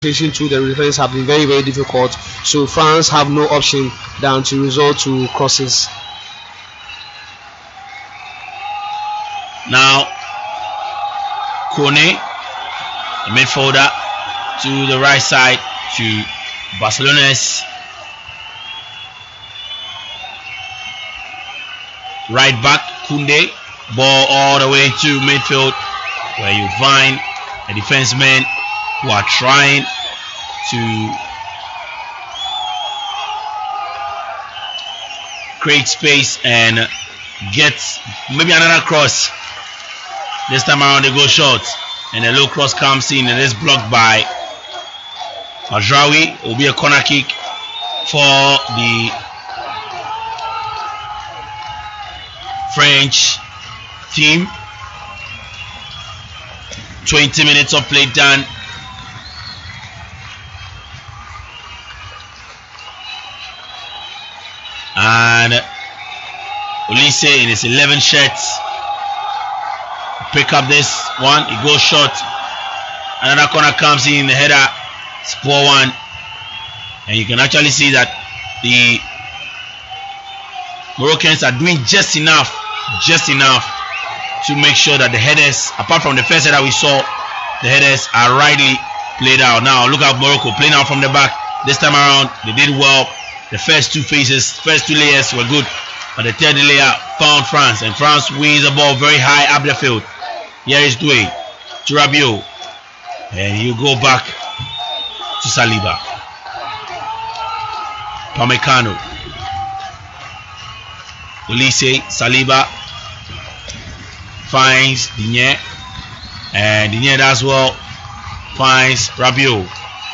to the defense have been very, very difficult. So France have no option than to resort to crosses. Now, Kone, the midfielder, to the right side to Barcelona's right back, Koundé. Ball all the way to midfield, where you find the defensemen who are trying to create space and get maybe another cross. This time around they go short, and a low cross comes in and is blocked by Majraoui. It will be a corner kick for the French team. 20 minutes of play done. And Olise in his 11 shirts pick up this one. It goes short. Another corner comes in, the header. It's 4-1. And you can actually see that the Moroccans are doing just enough to make sure that the headers, apart from the first header we saw, the headers are rightly played out. Now look at Morocco playing out from the back. This time around they did well. The first two layers were good, but the third layer found France, and France wins the ball very high up the field. Here is Doué to Rabiot, and you go back to Saliba. Pamecano, Olise, Saliba finds Digne, and Digne as well finds Rabiot.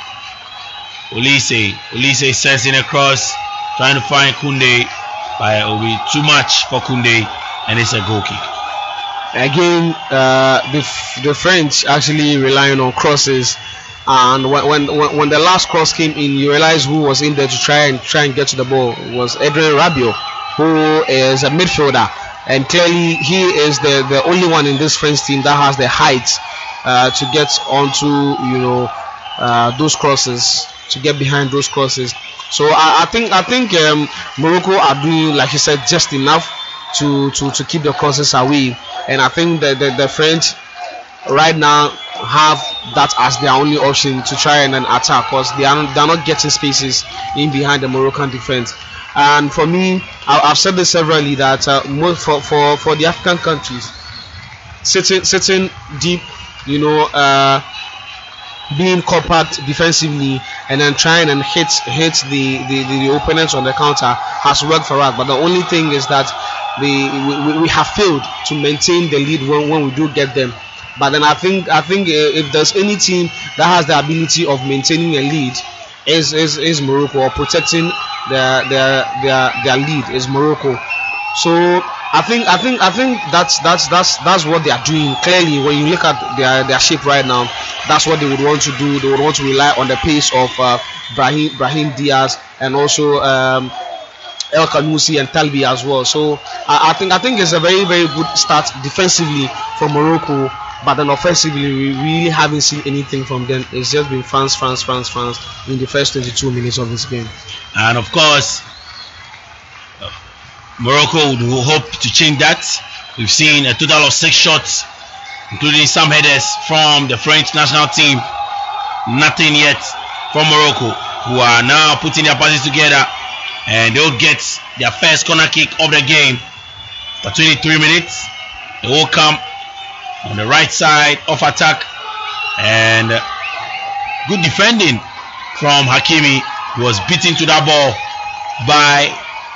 Olise sends in a cross, trying to find Koundé, but it will be too much for Koundé, and it's a goal kick. Again, the French actually relying on crosses, and when the last cross came in, you realize who was in there to try and get to the ball. It was Adrien Rabiot, who is a midfielder, and clearly he is the only one in this French team that has the height to get onto those crosses, to get behind those crosses. So I think Morocco are doing, like you said, just enough to keep the crosses away, and I think that the French right now have that as their only option to try and attack, because they're not getting spaces in behind the Moroccan defense. And for me, I've said this severally, that for the African countries, sitting deep, being compact defensively, and then trying and hit the opponents on the counter has worked for us. But the only thing is that we have failed to maintain the lead when we do get them. But then I think if there's any team that has the ability of maintaining a lead, is Morocco, or protecting their lead is Morocco. So I think that's what they are doing. Clearly, when you look at their shape right now, that's what they would want to do. They would want to rely on the pace of Brahim Diaz, and also El Khanouzi and Talbi as well. So I think it's a very, very good start defensively for Morocco, but then offensively we really haven't seen anything from them. It's just been France in the first 22 minutes of this game. And of course, Morocco would hope to change that. We've seen a total of 6 shots, including some headers from the French national team. Nothing yet from Morocco, who are now putting their passes together, and they'll get their first corner kick of the game for 23 minutes. They will come on the right side of attack, and good defending from Hakimi, who was beaten to that ball by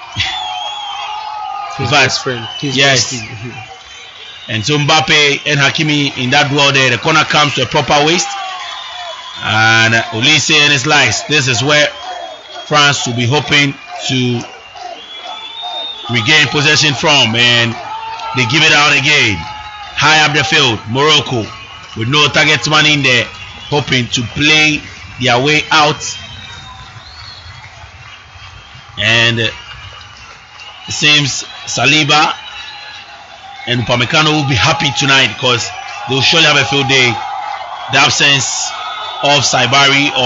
his best friend. Yes. And so Mbappe and Hakimi in that duel there. The corner comes to a proper waist, and Olise and his lies. This is where France will be hoping to regain possession from, and they give it out again. High up the field, Morocco with no target man in there, hoping to play their way out. And it seems Saliba and Upamecano will be happy tonight, because they will surely have a field day. The absence of Saibari